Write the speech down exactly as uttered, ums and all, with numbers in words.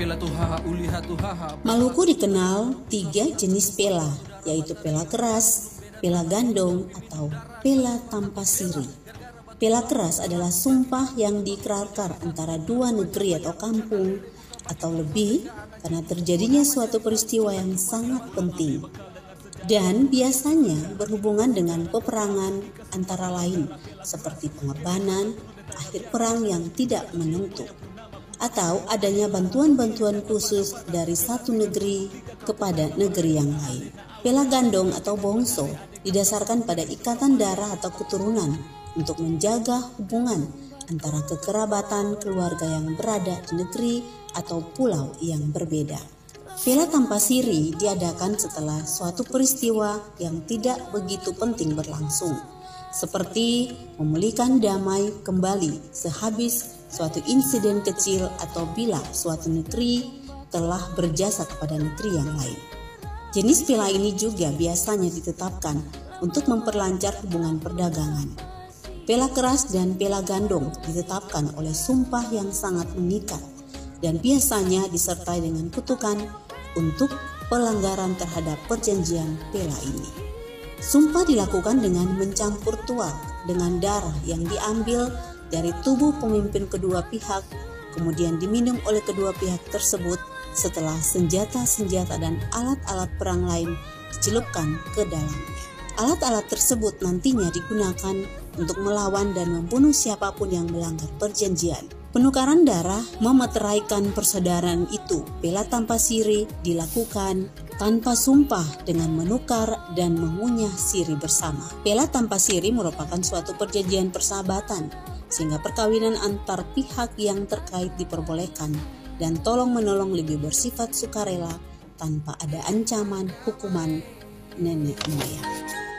Maluku dikenal tiga jenis pela, yaitu pela keras, pela gandong, atau pela tanpa siri. Pela keras adalah sumpah yang diikrarkan antara dua negeri atau kampung atau lebih karena terjadinya suatu peristiwa yang sangat penting. Dan biasanya berhubungan dengan peperangan antara lain seperti pengorbanan, akhir perang yang tidak menentu, atau adanya bantuan-bantuan khusus dari satu negeri kepada negeri yang lain. Pela gandong atau bongso didasarkan pada ikatan darah atau keturunan untuk menjaga hubungan antara kekerabatan keluarga yang berada di negeri atau pulau yang berbeda. Pela tanpa siri diadakan setelah suatu peristiwa yang tidak begitu penting berlangsung, seperti memulihkan damai kembali sehabis suatu insiden kecil atau bila suatu negeri telah berjasa kepada negeri yang lain. Jenis pela ini juga biasanya ditetapkan untuk memperlancar hubungan perdagangan. Pela keras dan pela gandong ditetapkan oleh sumpah yang sangat mengikat dan biasanya disertai dengan kutukan untuk pelanggaran terhadap perjanjian pela ini. Sumpah dilakukan dengan mencampur tuak dengan darah yang diambil dari tubuh pemimpin kedua pihak, kemudian diminum oleh kedua pihak tersebut setelah senjata-senjata dan alat-alat perang lain dicelupkan ke dalamnya. Alat-alat tersebut nantinya digunakan untuk melawan dan membunuh siapapun yang melanggar perjanjian. Penukaran darah memeteraikan persaudaraan itu. Pela tanpa siri dilakukan tanpa sumpah dengan menukar dan mengunyah siri bersama. Pela tanpa siri merupakan suatu perjanjian persahabatan, sehingga perkawinan antar pihak yang terkait diperbolehkan dan tolong-menolong lebih bersifat sukarela tanpa ada ancaman hukuman nenek moyang.